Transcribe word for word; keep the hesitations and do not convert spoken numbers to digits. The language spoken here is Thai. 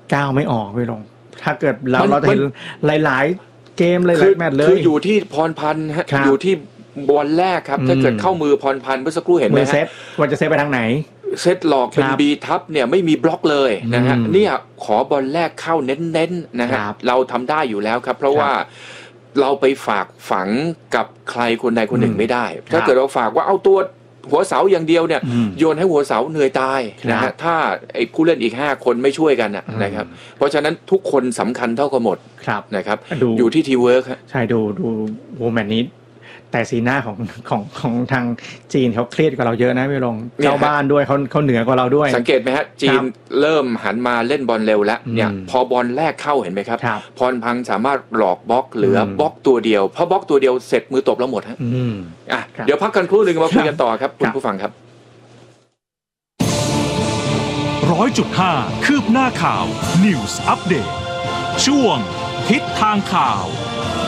ก้าวไม่ออกไปลงถ้าเกิดเราเราจะเห็นหลายๆเกมหลายๆแมตช์เลยคืออยู่ที่พรพันธ์ฮะอยู่ที่บอลแรกครับถ้าเกิดเข้ามือพรพันธ์เมื่อสักครู่เห็นไหมฮะว่าจะเซตไปทางไหนเซตหลอกเป็นบีทับเนี่ยไม่มีบล็อกเลยนะฮะเนี่ยขอบอลแรกเข้าเน้นๆนะฮะเราทำได้อยู่แล้วครับเพราะว่าเราไปฝากฝังกับใครคนใดคนหนึ่งไม่ได้ถ้าเกิดเราฝากว่าเอาตัวหัวเสาอย่างเดียวเนี่ยโยนให้หัวเสาเหนื่อยตายนะฮะถ้าไอ้ผู้เล่นอีกห้าคนไม่ช่วยกันนะครับเพราะฉะนั้นทุกคนสำคัญเท่ากันหมดนะครับอยู่ที่ทีเวิร์คใช่ดูดูโวแมนนี้แต่สีหน้าของของของทางจีนเขาเครียดกว่าเราเยอะนะพี่ลงเจ้าบ้านด้วยเขาเขาเหนือกว่าเราด้วยสังเกตไหมฮะจีนเริ่มหันมาเล่นบอลเร็วแล้วเนี่ยพอบอลแรกเข้าเห็นไหมครับพรพังสามารถหลอกบล็อกเหลือบล็อกตัวเดียวเพราะบล็อกตัวเดียวเสร็จมือตบแล้วหมดฮะอ่ะเดี๋ยวพักกันครู่นึงมาคุยกันต่อครับคุณผู้ฟังครับร้อยจุดห้าคืบหน้าข่าว News Update ช่วงทิศทางข่าว